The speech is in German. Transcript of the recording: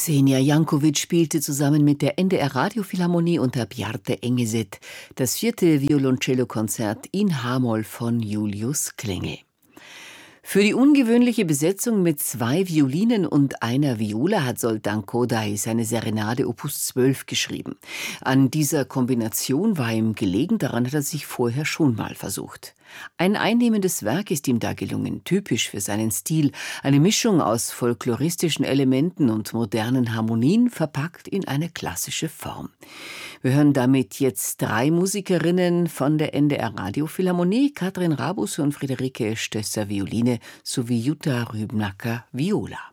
Xenia Jankovic spielte zusammen mit der NDR Radiophilharmonie unter Bjarte Engeset das 4. Violoncellokonzert in H-Moll von Julius Klengel. Für die ungewöhnliche Besetzung mit 2 Violinen und einer Viola hat Zoltán Kodály seine Serenade Opus 12 geschrieben. An dieser Kombination war ihm gelegen, daran hat er sich vorher schon mal versucht. Ein einnehmendes Werk ist ihm da gelungen, typisch für seinen Stil, eine Mischung aus folkloristischen Elementen und modernen Harmonien, verpackt in eine klassische Form. Wir hören damit jetzt 3 Musikerinnen von der NDR Radiophilharmonie, Katrin Rabus und Friederike Stösser Violine sowie Jutta Rübnacker Viola.